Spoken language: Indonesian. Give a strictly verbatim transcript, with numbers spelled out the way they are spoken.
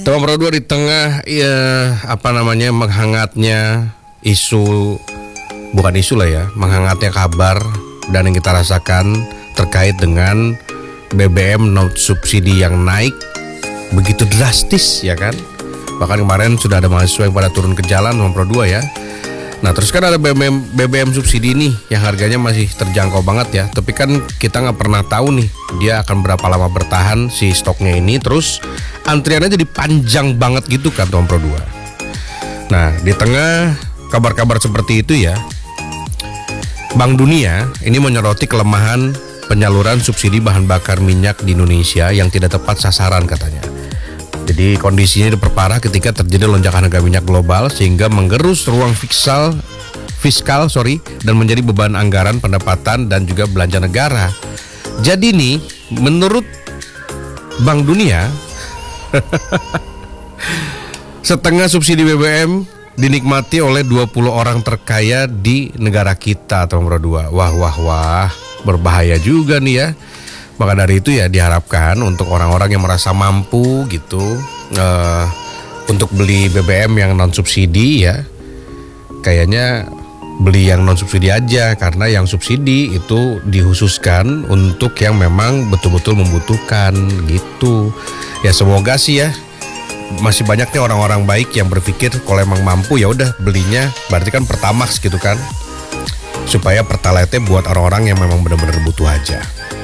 Teman Pro dua di tengah ya apa namanya menghangatnya isu, bukan isu lah ya, menghangatnya kabar dan yang kita rasakan terkait dengan B B M non subsidi yang naik begitu drastis ya kan. Bahkan kemarin sudah ada mahasiswa yang pada turun ke jalan Teman Pro dua ya. Nah terus kan ada B B M, B B M subsidi nih yang harganya masih terjangkau banget ya. Tapi kan kita nggak pernah tahu nih dia akan berapa lama bertahan si stoknya ini. Terus antriannya jadi panjang banget gitu kan Teman Pro dua. Nah di tengah kabar-kabar seperti itu ya, Bank Dunia ini menyoroti kelemahan penyaluran subsidi bahan bakar minyak di Indonesia yang tidak tepat sasaran katanya. Jadi kondisinya diperparah ketika terjadi lonjakan harga minyak global sehingga menggerus ruang fiskal, fiskal sorry, dan menjadi beban anggaran pendapatan dan juga belanja negara. Jadi nih, menurut Bank Dunia, setengah subsidi B B M dinikmati oleh dua puluh orang terkaya di negara kita, Teman Pro dua. Wah, wah, wah, berbahaya juga nih ya. Maka dari itu ya diharapkan untuk orang-orang yang merasa mampu gitu uh, untuk beli B B M yang non subsidi ya, kayaknya beli yang non subsidi aja, karena yang subsidi itu dikhususkan untuk yang memang betul-betul membutuhkan gitu. Ya semoga sih ya masih banyaknya orang-orang baik yang berpikir kalau emang mampu ya udah belinya, berarti kan Pertamax gitu kan, supaya Pertalite buat orang-orang yang memang benar-benar butuh aja.